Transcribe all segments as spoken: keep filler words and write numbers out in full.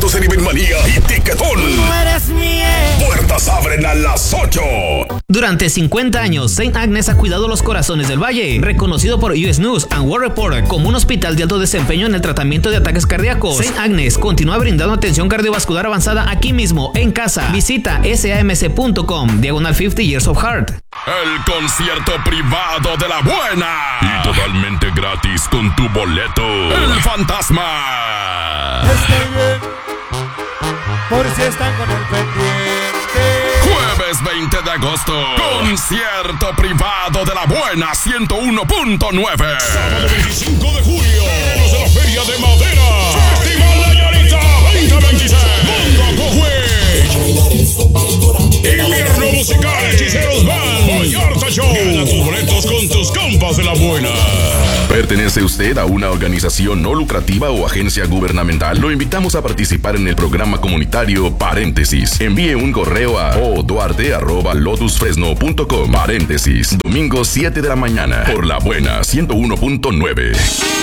boletos en Ibermanía y Tiquetón. Tú eres mi ex. Puertas abren a las ocho. Durante cincuenta años, Saint Agnes ha cuidado los corazones del Valle, reconocido por U S News and World Report como un hospital de alto desempeño en el tratamiento de ataques cardíacos. Saint Agnes continúa brindando atención cardiovascular avanzada aquí mismo, en casa. Visita samc punto com, diagonal cincuenta Years of Heart. El concierto privado de la buena. Y totalmente gratis con tu boleto. El Fantasma. Estoy bien, por si están con el pendiente. Jueves veinte de agosto. Concierto privado de la buena ciento uno punto nueve. Sábado veinticinco de julio. Terrenos de la Feria de Madera. Festival La Llanita veinte veintiséis. Mundo Cojuey. Invierno musical Hechiceros Band. Vallarta Show. Gana tus boletos con tus compas de la buena. ¿Pertenece usted a una organización no lucrativa o agencia gubernamental? Lo invitamos a participar en el programa comunitario Paréntesis. Envíe un correo a oduarte arroba lotus fresno punto com. Paréntesis. Domingo siete de la mañana. Por la buena ciento uno punto nueve.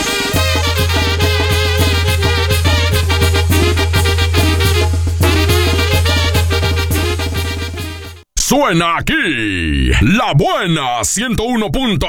Suena aquí la buena ciento uno punto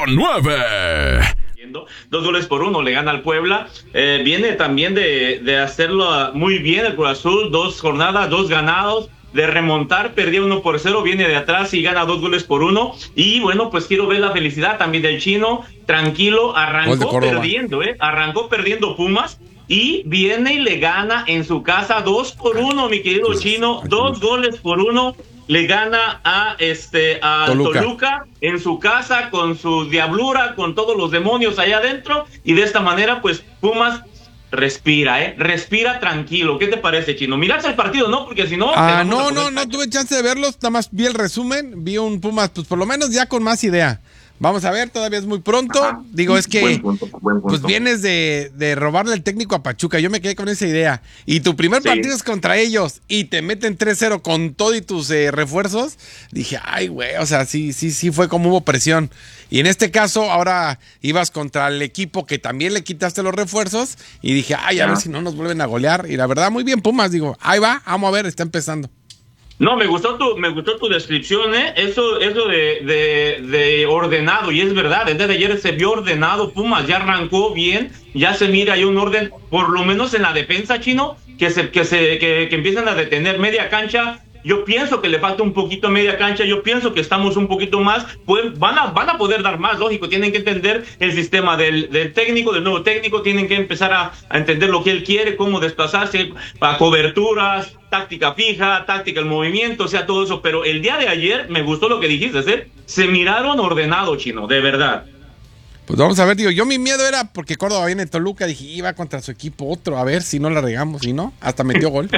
nueve. Dos goles por uno le gana al Puebla. Eh, viene también de, de hacerlo muy bien el Cruz Azul. Dos jornadas, dos ganados. De remontar, perdía uno por cero, viene de atrás y gana dos goles por uno. Y bueno, pues quiero ver la felicidad también del Chino. Tranquilo, arrancó perdiendo, ¿eh? Arrancó perdiendo Pumas. Y viene y le gana en su casa dos por uno, mi querido Chino. Dos goles por uno. Le gana a este a Toluca. Toluca en su casa con su diablura, con todos los demonios allá adentro, y de esta manera pues Pumas respira, eh, respira tranquilo. ¿Qué te parece, Chino? Miraste el partido, ¿no? Porque si no... Ah, no, no, no tuve chance de verlos, nada más vi el resumen, vi un Pumas, pues por lo menos ya con más idea. Vamos a ver, todavía es muy pronto. Ajá. Digo, es que buen punto, buen punto. Pues vienes de, de robarle el técnico a Pachuca. Yo me quedé con esa idea. Y tu primer sí. partido es contra ellos y te meten tres cero con todo y tus eh, refuerzos. Dije, ay, güey, o sea, sí, sí, sí fue como hubo presión. Y en este caso, ahora ibas contra el equipo que también le quitaste los refuerzos. Y dije, ay, a ver si no nos vuelven a golear. Y la verdad, muy bien, Pumas. Digo, ahí va, vamos a ver, está empezando. No, me gustó tu, me gustó tu descripción, ¿eh? Eso, eso de, de, de ordenado, y es verdad, el día de ayer se vio ordenado, Pumas ya arrancó bien, ya se mira hay un orden, por lo menos en la defensa, Chino, que se, que se, que, que empiezan a detener media cancha. Yo pienso que le falta un poquito media cancha, yo pienso que estamos un poquito más, pues van a, van a poder dar más, lógico, tienen que entender el sistema del, del técnico, del nuevo técnico, tienen que empezar a, a entender lo que él quiere, cómo desplazarse, para coberturas, táctica fija, táctica el movimiento, o sea, todo eso, pero el día de ayer me gustó lo que dijiste, ¿eh? Se miraron ordenado, Chino, de verdad. Pues vamos a ver, digo, yo mi miedo era porque Córdoba viene de Toluca, dije, iba contra su equipo otro, a ver si no la regamos, y no, hasta metió gol.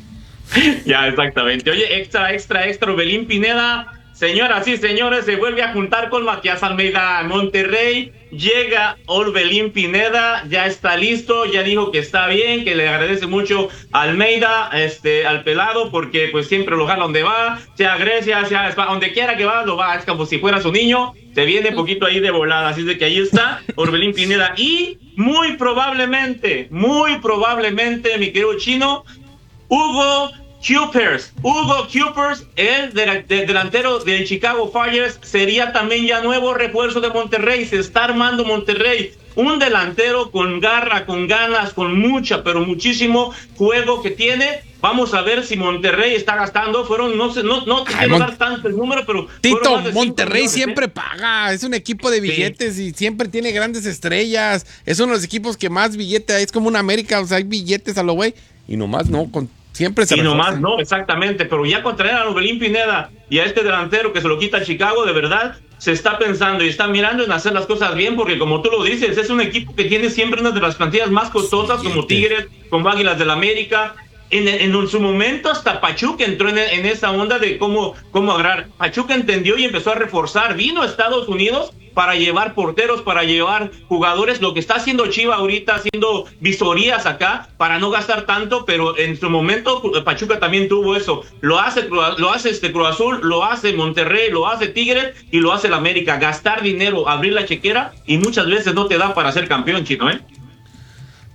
Ya, exactamente. Oye, extra, extra, extra, Orbelín Pineda. Señoras y señores, se vuelve a juntar con Matías Almeida en Monterrey. Llega Orbelín Pineda, ya está listo, ya dijo que está bien, que le agradece mucho a Almeida, este, al pelado, porque pues siempre lo jala donde va, sea Grecia, sea España, donde quiera que va, lo va, es como si fuera su niño, se viene poquito ahí de volada, así de que ahí está Orbelín Pineda. Y muy probablemente, muy probablemente, mi querido Chino, Hugo Cupers, Hugo Cupers, el de, de, delantero del Chicago Fire, sería también ya nuevo refuerzo de Monterrey. Se está armando Monterrey, un delantero con garra, con ganas, con mucha, pero muchísimo juego que tiene. Vamos a ver si Monterrey está gastando. Fueron, no sé, no, no quiero Mon- dar tanto el número, pero Tito, Monterrey millones, siempre ¿eh? paga, es un equipo de billetes sí. y siempre tiene grandes estrellas. Es uno de los equipos que más billete hay, es como una América, o sea, hay billetes a lo güey, y nomás no, con siempre se y nomás no, exactamente, pero ya contraer a Orbelín Pineda y a este delantero que se lo quita a Chicago, de verdad, se está pensando y está mirando en hacer las cosas bien, porque como tú lo dices, es un equipo que tiene siempre una de las plantillas más costosas, como Tigres, como Águilas del América. En, en su momento hasta Pachuca entró en, en esa onda de cómo, cómo agarrar. Pachuca entendió y empezó a reforzar, vino a Estados Unidos para llevar porteros, para llevar jugadores, lo que está haciendo Chiva ahorita, haciendo visorías acá, para no gastar tanto, pero en su momento Pachuca también tuvo eso. Lo hace, lo hace este Cruz Azul, lo hace Monterrey, lo hace Tigres y lo hace el América. Gastar dinero, abrir la chequera y muchas veces no te da para ser campeón, Chino, ¿eh?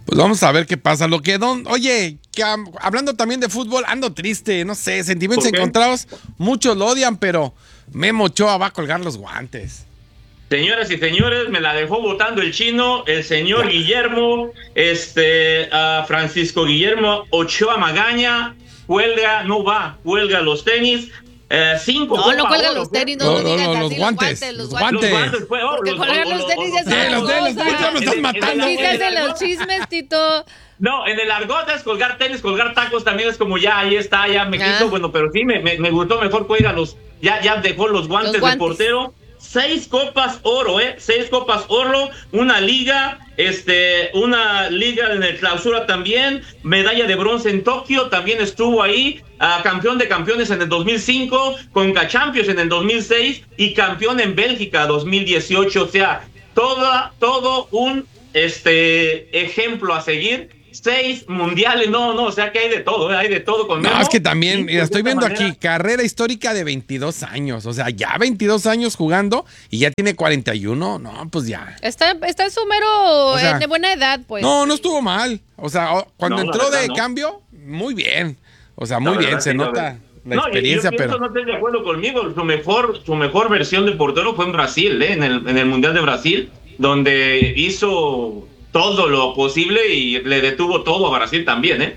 Pues vamos a ver qué pasa. Lo que don, oye, que, um, hablando también de fútbol, ando triste, no sé, sentimientos encontrados. Muchos lo odian, pero Memo Ochoa va a colgar los guantes. Señoras y señores, me la dejó votando el chino, el señor Guillermo, este, uh, Francisco Guillermo Ochoa Magaña, cuelga, no va, cuelga los tenis. Eh, cinco no, no cuelgan los tenis, no, no, no digas no, así, los guantes, los los guantes. guantes. Los guantes, oh, Porque los, colgar los, los tenis ya Sí, los tenis, ya me estás matando. Sí, se hacen los chismes, Tito. No, en el argot es colgar tenis, colgar tacos también es como ya, ahí está, ya me ah. quito, bueno, pero sí, me, me, me gustó mejor cuelga los, ya, ya dejó los guantes, los guantes de portero. Seis copas oro, ¿eh? Seis copas oro, una liga, este, una liga en el clausura también, medalla de bronce en Tokio, también estuvo ahí, uh, campeón de campeones en el dos mil cinco, Conca Champions en el dos mil seis y campeón en Bélgica dos mil dieciocho, o sea, toda, todo un este, ejemplo a seguir. Seis mundiales, no, no, o sea que hay de todo, ¿eh? Hay de todo con Memo. No, es que también, mira, estoy viendo manera... aquí, carrera histórica de veintidós años, o sea, ya veintidós años jugando y ya tiene cuarenta y uno, no, pues ya. Está, está en su mero, o sea, de buena edad, pues. No, no estuvo mal, o sea, cuando no, entró verdad, de no. cambio, muy bien, o sea, muy la bien, verdad, se sí, nota la no, experiencia, yo, yo pero... no estoy de acuerdo conmigo, su mejor, su mejor versión de portero fue en Brasil, ¿eh? en, el, en el Mundial de Brasil, donde hizo... todo lo posible y le detuvo todo a Brasil también, ¿eh?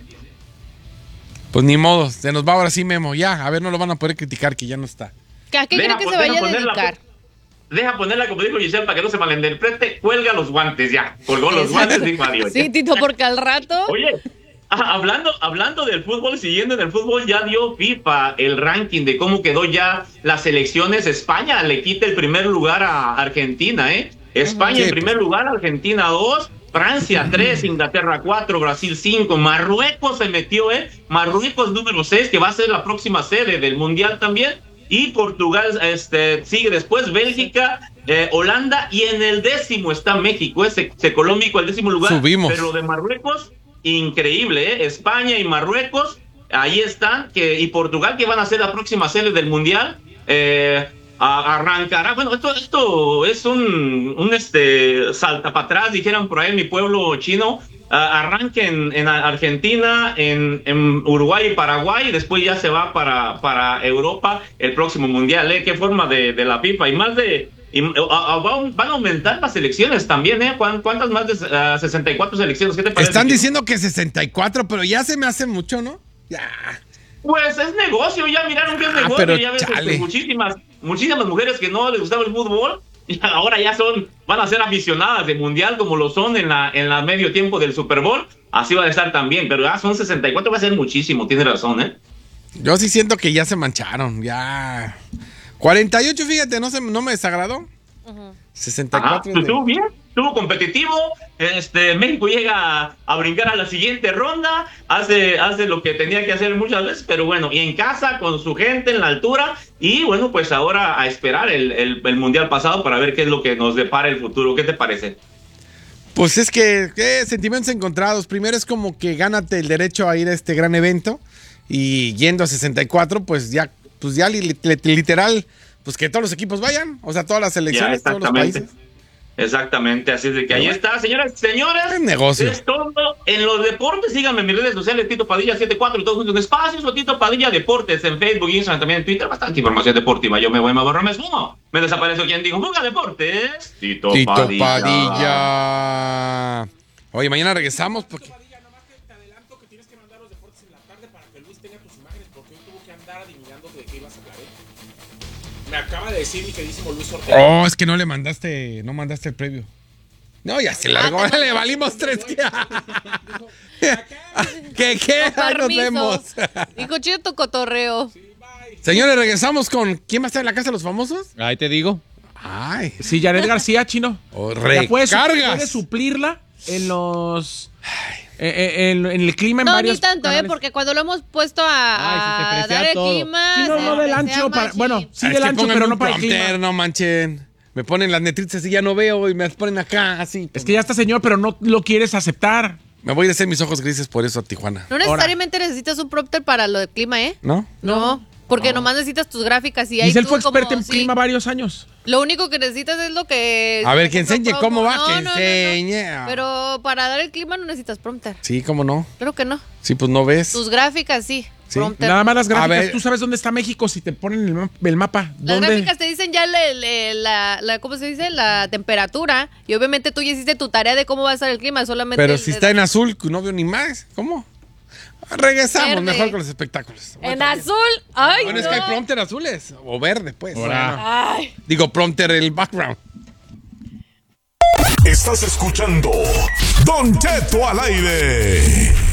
Pues ni modo, se nos va ahora sí Memo, ya, a ver, no lo van a poder criticar que ya no está. ¿A qué cree que se vaya a dedicar? Deja ponerla, como dijo Giselle, para que no se malinterprete, cuelga los guantes ya, colgó los guantes y Mario. Sí, Tito, porque al rato... Oye, hablando, hablando del fútbol, siguiendo en el fútbol, ya dio FIFA el ranking de cómo quedó ya las selecciones. España le quita el primer lugar a Argentina, ¿eh? España sí, en primer pues. lugar, Argentina dos, Francia tres, Inglaterra cuatro, Brasil cinco, Marruecos se metió, ¿eh? Marruecos número seis, que va a ser la próxima sede del Mundial también, y Portugal este, sigue después, Bélgica, eh, Holanda, y en el décimo está México, ¿eh? se, se coló México al décimo lugar, Subimos. Pero de Marruecos, increíble, ¿eh? España y Marruecos, ahí están, que, y Portugal, que van a ser la próxima sede del Mundial, eh... arrancará, bueno, esto, esto es un, un este salta para atrás, dijeron por ahí en mi pueblo chino, uh, arranque en, en Argentina, en, en Uruguay y Paraguay, y después ya se va para, para Europa el próximo mundial, ¿eh? Qué forma de, de la FIFA, y más de, y, uh, uh, van a aumentar las selecciones también, ¿eh? ¿Cuántas más de uh, sesenta y cuatro selecciones? ¿Qué te parece? Están diciendo que sesenta y cuatro, pero ya se me hace mucho, ¿no? Ya. Pues es negocio, ya miraron que es Ah, negocio, pero ya ves chale. este, muchísimas, muchísimas mujeres que no les gustaba el fútbol, y ahora ya son, van a ser aficionadas de mundial como lo son en la, en la medio tiempo del Super Bowl, así va a estar también, pero ya son sesenta y cuatro, va a ser muchísimo, tiene razón, ¿eh? Yo sí siento que ya se mancharon, ya. cuarenta y ocho, fíjate, no, se, no me desagradó. Uh-huh. sesenta y Ajá, cuatro. De... estuvo bien, estuvo competitivo, este, México llega a, a brincar a la siguiente ronda, hace, hace lo que tenía que hacer muchas veces, pero bueno, y en casa, con su gente, en la altura, y bueno, pues ahora a esperar el, el, el Mundial pasado para ver qué es lo que nos depara el futuro. ¿Qué te parece? Pues es que, ¿qué? Sentimientos encontrados. Primero es como que gánate el derecho a ir a este gran evento, y yendo a sesenta y cuatro, pues ya, pues ya li, li, literal, pues que todos los equipos vayan, o sea, todas las selecciones, Ya, todos los países. Exactamente, así es de que ahí está, señoras y señores. Es negocio. Es todo en los deportes. Síganme en mis redes sociales, Tito Padilla setenta y cuatro, todos juntos en espacios, o Tito Padilla Deportes en Facebook, Instagram, también en Twitter. Bastante información deportiva. Yo me voy a borrarme uno. Me desaparezco quien dijo, Fuga Deportes. Tito, Tito Padilla. Padilla. Oye, mañana regresamos porque... Te adelanto que tienes que mandar los deportes en la tarde para que Luis tenga tus imágenes, porque hoy tuvo que andar adivinando de qué ibas a hablar, ¿eh? Me acaba de decir mi queridísimo Luis Ortega. Oh, es que no le mandaste, no mandaste el previo. No, ya se largó, Ah, le valimos tres. ¿Qué? ¿Qué? ¿Qué? Con Ahí nos permiso. vemos. Dijo, chido tu cotorreo. Señores, regresamos con... ¿Quién va a estar en la casa de los famosos? Ahí te digo. Ay. Sí, Jared García, chino. Oh, Ya puedes, recargas. puedes suplirla en los... eh, eh, en, en el clima, en No, varios ni tanto, ¿eh? canales. Porque cuando lo hemos puesto a, Ay, se te a presea dar el todo. clima... Sí, no, se no del presea ancho. Para, machín. bueno, sí Es del que ancho, pónganme pero un no para el prompter, clima. no manchen. Me ponen las netritas así, ya no veo, y me las ponen acá, así. Es que ya está, señor, pero no lo quieres aceptar. Me voy a hacer mis ojos grises por eso a Tijuana. No necesariamente necesitas un prompter para lo del clima, ¿eh? ¿No? No. Porque nomás necesitas tus gráficas y ahí Giselle tú fue experta como- en sí. clima varios años. Lo único que necesitas es lo que... A ver, que enseñe promo. cómo va, No, que no, no, no. enseñe. Pero para dar el clima no necesitas prompter. Sí, cómo no. Creo que no. Sí, pues no ves. Tus gráficas sí. Sí. Prompter. Nada más las A gráficas. ver. ¿Tú sabes dónde está México si te ponen el, ma- el mapa? Las ¿Dónde? gráficas te dicen ya le- le- la, la, ¿cómo se dice? La temperatura. Y obviamente tú ya hiciste tu tarea de cómo va a estar el clima. Solamente Pero el- si está en azul, no veo ni más. ¿Cómo? Regresamos Verde. mejor con los espectáculos. En azul. Ay, Bueno, no. es que hay prompter azules o verde, pues. Ahora. Ay. Digo, prompter el background. Estás escuchando Don Cheto al aire.